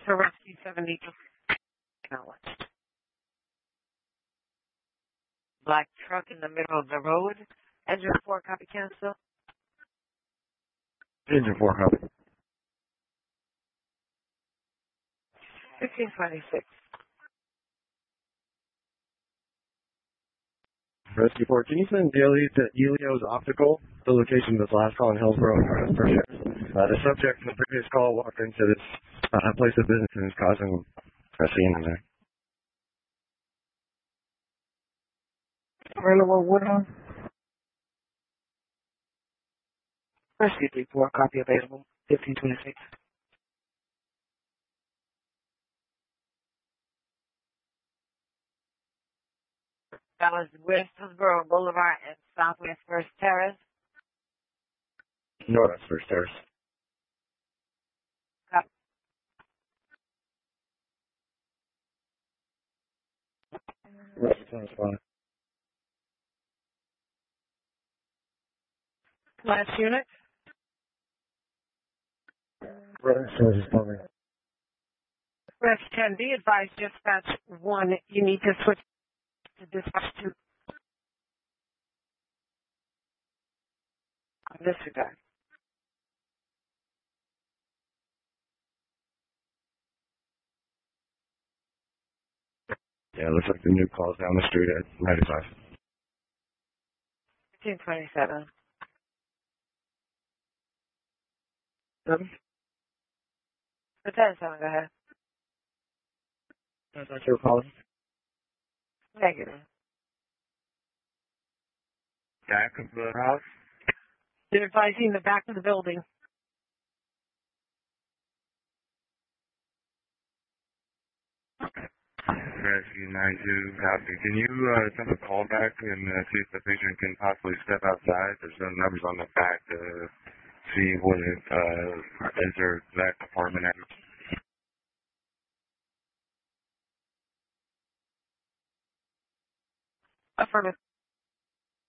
for Rescue 72. Acknowledged. Black truck in the middle of the road. Engine 4, copy cancel. Engine 4, copy. 1526. Rescue 4, can you send Delio's Optical, the location of this last call in Hillsborough, North The subject from the previous call walked into this place of business and is causing a scene in there. Available Woodham. Rescue 34, copy available. 1526. Dallas West Hillsborough Boulevard and Southwest First Terrace. Northwest First Terrace. Copy. Rescue 25. Last unit. Rescue 10, Rest 10, be advised, dispatch 1, you need to switch to dispatch 2. Disregard. Yeah, it looks like the new call's down the street at 95. 1527. The 10-7, go ahead. That's what you're calling? Negative. Back of the house? They're advising the back of the building. Rescue 92, copy. Can you send a call back and see if the patient can possibly step outside? There's no numbers on the back to see what is their exact apartment address. Affirmative.